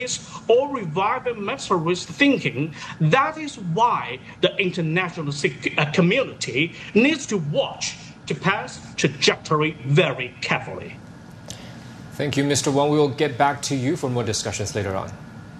or reviving militarist thinking. That is why the international community needs to watch Japan's trajectory very carefully. Thank you, Mr. Wang. We will get back to you for more discussions later on.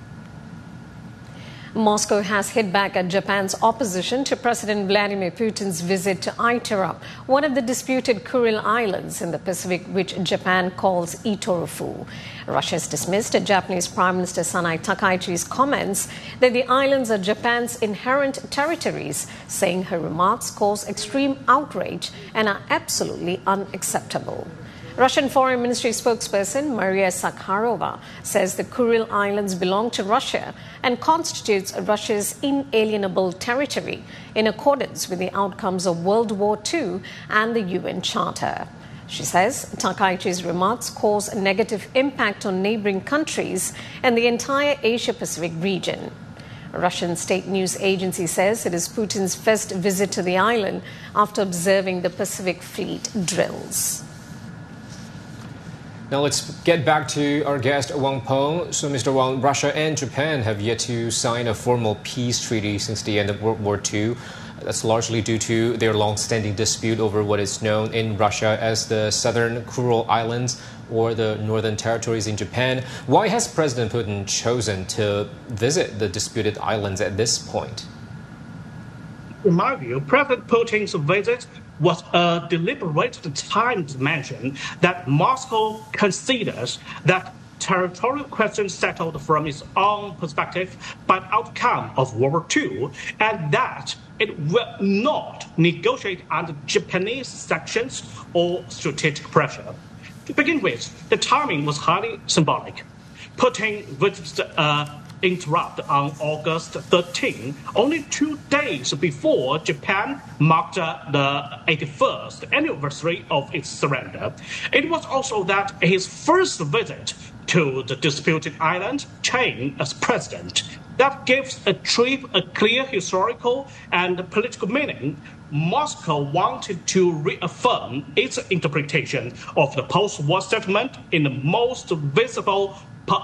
Moscow has hit back at Japan's opposition to President Vladimir Putin's visit to Aotearoa, one of the disputed Kuril Islands in the Pacific, which Japan calls Itorufu. Russia has dismissed Japanese Prime Minister Sanai Takaichi's comments that the islands are Japan's inherent territories, saying her remarks cause extreme outrage and are absolutely unacceptable. Russian Foreign Ministry spokesperson Maria Zakharova says the Kuril Islands belong to Russia and constitutes Russia's inalienable territory in accordance with the outcomes of World War II and the UN Charter. She says Takaichi's remarks cause a negative impact on neighboring countries and the entire Asia-Pacific region. A Russian state news agency says it is Putin's first visit to the island after observing the Pacific Fleet drills. Now let's get back to our guest, Wang Peng. So, Mr. Wang, Russia and Japan have yet to sign a formal peace treaty since the end of World War II. That's largely due to their long-standing dispute over what is known in Russia as the Southern Kuril Islands or the Northern Territories in Japan. Why has President Putin chosen to visit the disputed islands at this point? In my view, President Putin's visit was a deliberate timed mention that Moscow considers that territorial questions settled from its own perspective by the outcome of World War II, and that it will not negotiate under Japanese sanctions or strategic pressure. To begin with, the timing was highly symbolic. Putin visited Aotearoa on August 13, only 2 days before Japan marked the 81st anniversary of its surrender. It was also that his first visit to the disputed island chain as president. That gives a trip a clear historical and political meaning. Moscow wanted to reaffirm its interpretation of the post-war settlement in the most visible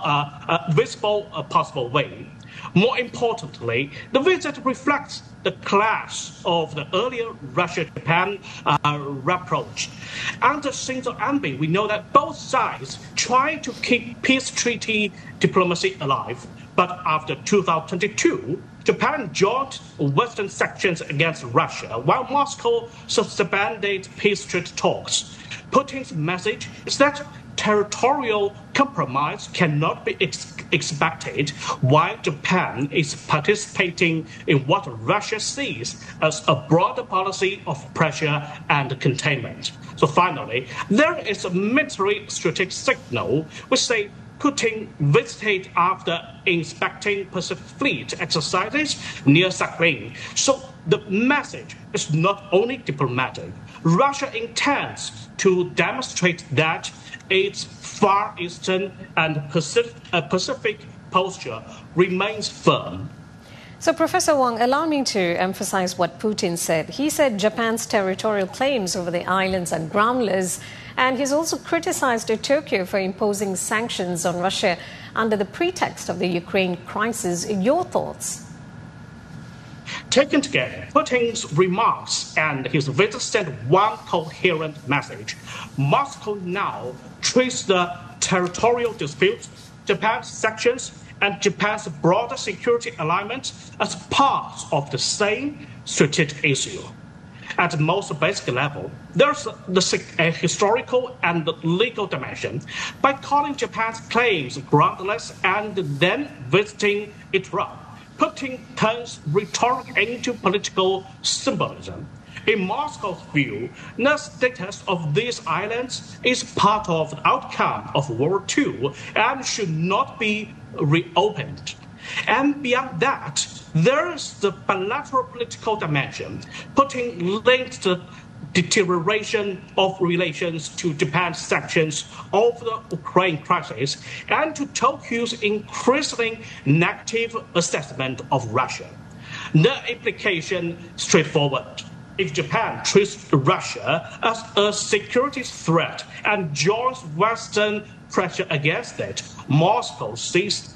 possible way. More importantly, the visit reflects the clash of the earlier Russia-Japan approach. Under Shinzo Abe, we know that both sides tried to keep peace treaty diplomacy alive. But after 2022, Japan joined Western sanctions against Russia, while Moscow suspended peace treaty talks. Putin's message is that territorial compromise cannot be expected while Japan is participating in what Russia sees as a broader policy of pressure and containment. So finally, there is a military strategic signal which say Putin visited after inspecting Pacific Fleet exercises near Sakhalin. So the message is not only diplomatic. Russia intends to demonstrate that its Far Eastern and Pacific posture remains firm. So, Professor Wang, allow me to emphasize what Putin said. He said Japan's territorial claims over the islands are groundless, and he's also criticized Tokyo for imposing sanctions on Russia under the pretext of the Ukraine crisis. Your thoughts? Taken together, Putin's remarks and his visit sent one coherent message. Moscow now treats the territorial disputes, Japan's sanctions, and Japan's broader security alignment as part of the same strategic issue. At the most basic level, there's a historical and legal dimension. By calling Japan's claims groundless and then visiting Aotearoa, Putin turns rhetoric into political symbolism. In Moscow's view, the status of these islands is part of the outcome of World War II and should not be reopened. And beyond that, there is the bilateral political dimension. Putin linked the deterioration of relations to Japan's sanctions over the Ukraine crisis and to Tokyo's increasingly negative assessment of Russia. The implication straightforward. If Japan treats Russia as a security threat and joins Western pressure against it, Moscow sees